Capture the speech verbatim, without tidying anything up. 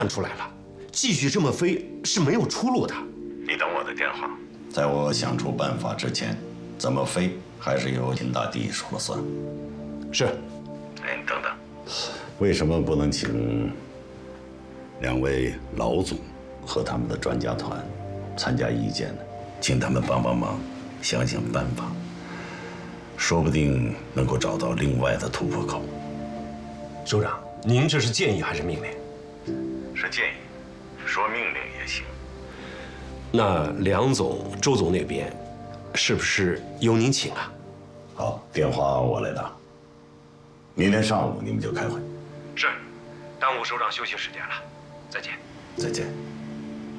看出来了，继续这么飞是没有出路的。 你等我的电话，在我想出办法之前，怎么飞还是由秦大帝说了算。 是。 哎，你等等，为什么不能请两位老总和他们的专家团参加意见呢？请他们帮帮忙，想想办法，说不定能够找到另外的突破口。 首长，您这是建议还是命令？ 是建议，说命令也行。 那梁总、周总那边，是不是由您请啊？ 好，电话我来打。明天上午你们就开会。 是，耽误首长休息时间了。再见。 再见。